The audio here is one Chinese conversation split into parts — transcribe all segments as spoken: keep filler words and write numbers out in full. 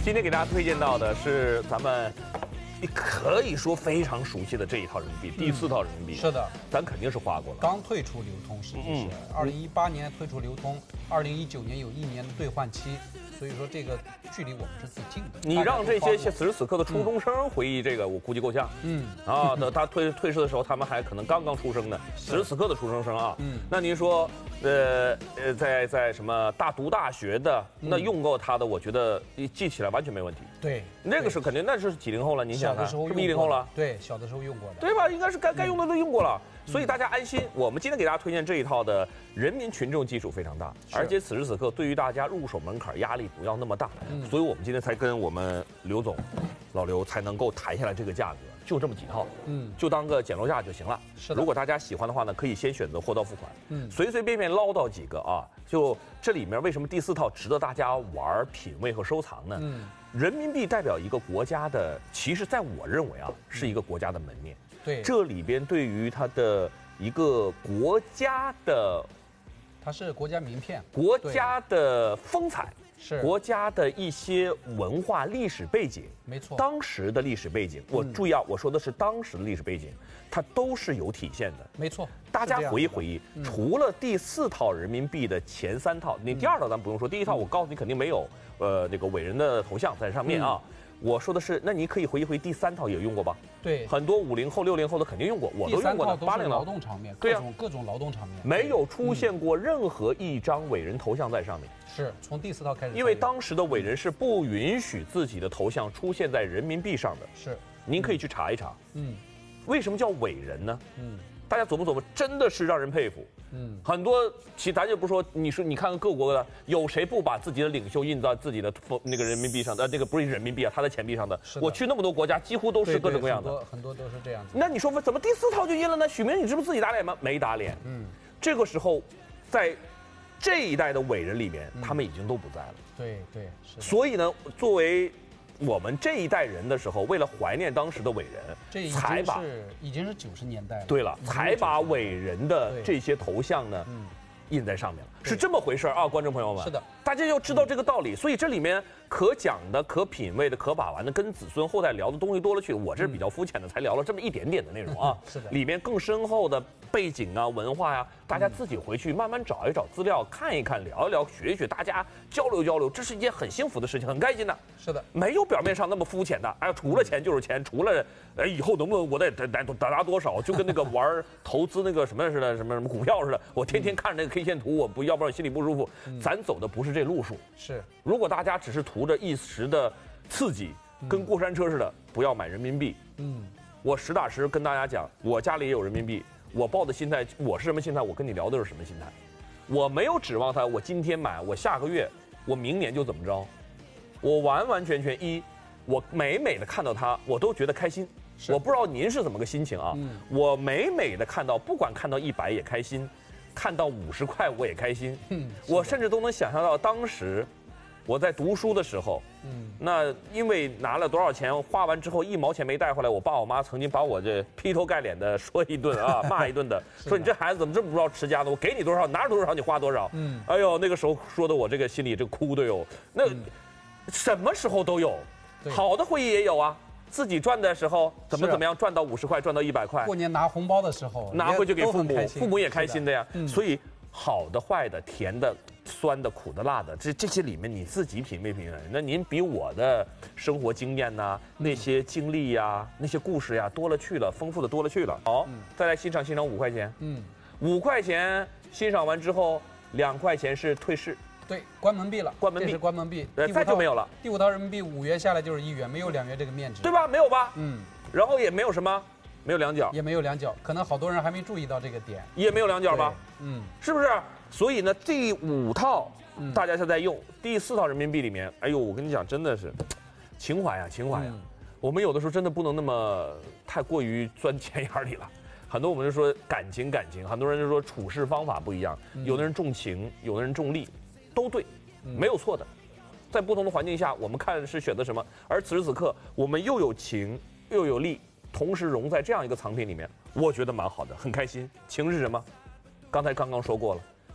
今天给大家推荐到的是咱们可以说非常熟悉的这一套人民币，第四套人民币。 是的， 咱肯定是花过了。 刚退出流通，实际是二零一八年退出流通，二零一九年有一年的兑换期。 所以说这个距离我们是最近的。 你让这些此时此刻的初中生回忆这个，我估计够呛。嗯啊，等他退退市的时候，他们还可能刚刚出生呢。此时此刻的初中生啊，嗯，那您说，呃呃，在在什么大读大学的，那用过它的，我觉得记起来完全没问题。 对， 那个是肯定，那是几零后了？您想看，是不是一零后了？ 对，小的时候用过的， 对吧？应该是该该用的都用过了。 所以大家安心，我们今天给大家推荐这一套的人民群众基础非常大，而且此时此刻对于大家入手门槛压力不要那么大，嗯、所以我们今天才跟我们刘总、老刘才能够谈下来这个价格，就这么几套，嗯，就当个捡漏价就行了。是的，如果大家喜欢的话呢，可以先选择货到付款，嗯，随随便便捞到几个啊，就这里面为什么第四套值得大家玩、品味和收藏呢？嗯，人民币代表一个国家的，其实在我认为啊，是一个国家的门面。 对， 这里边对于它的一个国家的， 它是国家名片， 国家的风采， 是国家的一些文化历史背景， 没错， 当时的历史背景，我注意啊，我说的是当时的历史背景，它都是有体现的， 没错。 大家回忆回忆，除了第四套人民币的前三套，你第二套咱不用说，第一套我告诉你肯定没有，呃，那个伟人的头像在上面啊。 我说的是，那你可以回忆回忆第三套也用过吧？ 对， 很多五零后、六零后的肯定用过，我都用过的。 八零劳动场面，各种各种劳动场面， 没有出现过任何一张伟人头像在上面。 是从第四套开始， 因为当时的伟人是不允许自己的头像出现在人民币上的。 是， 您可以去查一查。嗯，为什么叫伟人呢？嗯，大家琢磨琢磨，真的是让人佩服。 嗯，很多其实咱就不说，你说你看看各国的，有谁不把自己的领袖印在自己的那个人民币上的？呃，那个不是人民币啊，他的钱币上的。我去那么多国家，几乎都是各种各样的， 很多很多都是这样子。 那你说怎么第四套就印了呢？许明，你是不是自己打脸吗？没打脸。嗯，这个时候，在这一代的伟人里面，他们已经都不在了。 对对，是。 所以呢，作为 我们这一代人的时候，为了怀念当时的伟人， 这才把已经是九十年代了。 对了，才把伟人的这些头像呢，印在上面了，是这么回事啊，观众朋友们。是的，大家要知道这个道理。所以这里面可讲的、可品味的、可把玩的，跟子孙后代聊的东西多了去了。我这是比较肤浅的，才聊了这么一点点的内容啊。是的，里面更深厚的背景啊、文化呀，大家自己回去慢慢找一找资料，看一看，聊一聊，学一学，大家交流交流，这是一件很幸福的事情，很开心的。 是的， 没有表面上那么肤浅的。哎，除了钱就是钱，除了哎以后能不能我得得得得拿多少，就跟那个玩投资那个什么似的，什么什么股票似的，我天天看着那个 K 线图，我不要不然心里不舒服。咱走的不是这路数。是，如果大家只是图着一时的刺激，跟过山车似的，不要买人民币。嗯，我实打实跟大家讲，我家里也有人民币，我抱的心态，我是什么心态？我跟你聊的是什么心态？我没有指望它，我今天买，我下个月，我明年就怎么着。 我完完全全一，我每每的看到它，我都觉得开心。我不知道您是怎么个心情啊？嗯、我每每的看到，不管看到一百也开心，看到五十块我也开心。嗯、我甚至都能想象到当时我在读书的时候，嗯，那因为拿了多少钱，花完之后一毛钱没带回来，我爸我妈曾经把我这劈头盖脸的说一顿啊，骂一顿的，说你这孩子怎么这么不知道持家呢？我给你多少，拿着多少你花多少。嗯，哎呦，那个时候说的我这个心里这哭的哟，那。嗯 什么时候都有，好的回忆也有啊。自己赚的时候怎么怎么样，赚到五十块，赚到一百块。 过年拿红包的时候， 拿回去给父母，父母也开心的呀。所以好的、坏的、甜的、酸的、苦的、辣的，这这些里面你自己品味品味。那您比我的生活经验呐、那些经历呀、那些故事呀多了去了，丰富的多了去了。好，再来欣赏欣赏五块钱。嗯，五块钱欣赏完之后，两块钱是退市。 对，关门币了， 关门币这是关门币， 呃，再就没有了。 第五套人民币五元下来就是一元，没有两元这个面值， 对吧？没有吧？嗯，然后也没有什么，没有两角， 也没有两角，可能好多人还没注意到这个点， 也没有两角吧？嗯，是不是？所以呢，第五套大家现在用，第四套人民币里面，哎呦，我跟你讲，真的是情怀呀，情怀呀。嗯、我们有的时候真的不能那么太过于钻钱眼里了。 很多我们就说感情感情，很多人就说处事方法不一样，有的人重情，有的人重利。 都对，没有错的。在不同的环境下，我们看是选择什么。而此时此刻，我们又有情又有利，同时融在这样一个藏品里面，我觉得蛮好的，很开心。情是什么？刚才刚刚说过了，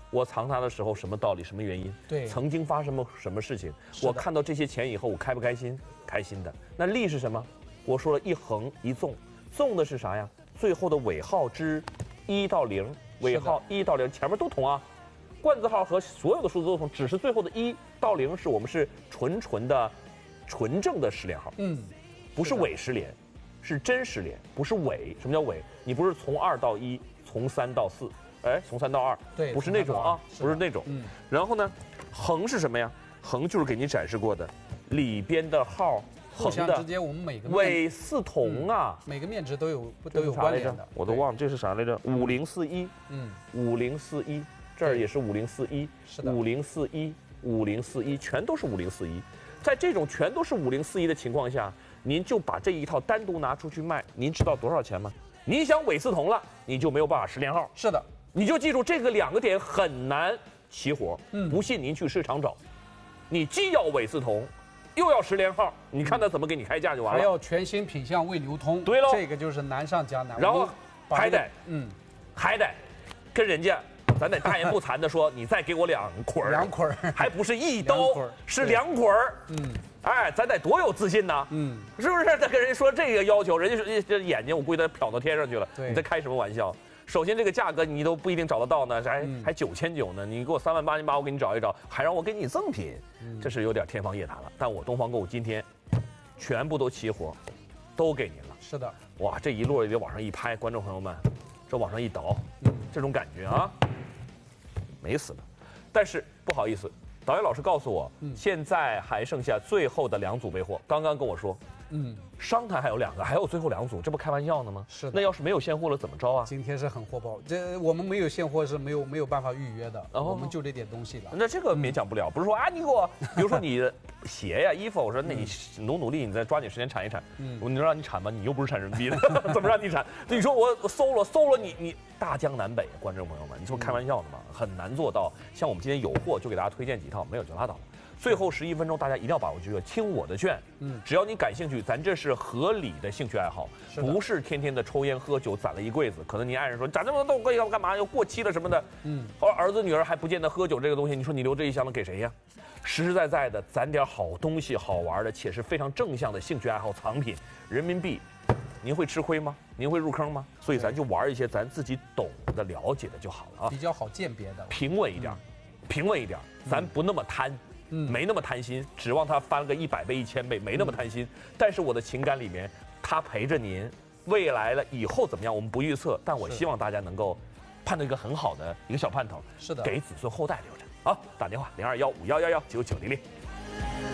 我藏它的时候什么道理，什么原因？ 对， 曾经发生过什么事情？我看到这些钱以后，我开不开心？开心的。那利是什么？我说了一横一纵，纵的是啥呀？最后的尾号之一到零，尾号一到零，前面都同啊。冠字号和所有的数字都同，只是最后的一到零是我们是纯纯的、纯正的十连号。嗯，不是伪十连，是真十连，不是伪。什么叫伪？你不是从二到一，从三到四，哎，从三到二， 对， 不是那种啊，不是那种。 嗯。 然后呢，横是什么呀？横就是给你展示过的，里边的号。 互相之间，我们每个伪四同啊、 嗯，每个面值都有都有关联的。 我都忘了这是啥来着？五零四一， 嗯， 五零四一，这儿也是五零四一， 是的， 五零四一，五零四一，全都是五零四一。在这种全都是五零四一的情况下，您就把这一套单独拿出去卖，您知道多少钱吗？你想伪四同了，你就没有办法十连号。 是的， 你就记住这个两个点很难齐活。嗯，不信您去市场找，你既要伪四同。又要十连号，你看他怎么给你开价就完了。 还要全新品项未流通， 对喽， 这个就是难上加难。 然后还得， 嗯， 还得跟人家，咱得大言不惭的说，你再给我两捆儿， 两捆儿， 还不是一刀，是两捆儿。嗯，哎，咱得多有自信呐。嗯，是不是？再跟人家说这个要求，人家说这眼睛我估计他瞟到天上去了。 对， 你在开什么玩笑？首先，这个价格你都不一定找得到呢，还还九千九呢，你给我三万八千八，我给你找一找，还让我给你赠品，这是有点天方夜谭了。但我东方购物今天全部都齐活，都给您了。 是的， 哇，这一摞也得往上一拍，观众朋友们，这往上一倒，这种感觉啊，美死了。但是不好意思，导演老师告诉我，现在还剩下最后的两组备货，刚刚跟我说。嗯，商台还有两个，还有最后两组，这不开玩笑呢吗？ 是的。 那要是没有现货了怎么着啊？ 今天是很火爆，这我们没有现货是没有没有办法预约的，哦、我们就这点东西了。 那这个勉强不了，不是说啊，你给我，比如说你鞋呀、衣服，我说那你努努力，你再抓紧时间产一产。嗯，我能让你产吗？你又不是产人民币的，怎么让你产？你说我搜了搜了你你大江南北，观众朋友们，你说开玩笑呢吗？很难做到。像我们今天有货，就给大家推荐几套，没有就拉倒了。最后十一分钟，大家一定要把握机会，听我的劝。嗯，只要你感兴趣，咱这是合理的兴趣爱好，不是天天的抽烟喝酒攒了一柜子。可能你爱人说你攒这么多东西要干嘛？要过期了什么的。嗯，或者儿子女儿还不见得喝酒这个东西，你说你留这一箱子给谁呀？实实在在的攒点好东西、好玩的，且是非常正向的兴趣爱好藏品，人民币，您会吃亏吗？您会入坑吗？所以咱就玩一些咱自己懂的、了解的就好了啊， 比较好鉴别的， 平稳一点，平稳一点，咱不那么贪。嗯，没那么贪心，指望他翻个一百倍、一千倍，没那么贪心。嗯、但是我的情感里面，他陪着您，未来了以后怎么样，我们不预测。但我希望大家能够盼到一个很好的一个小盼头， 是的， 给子孙后代留着。好，打电话零二幺五幺幺幺九九零零。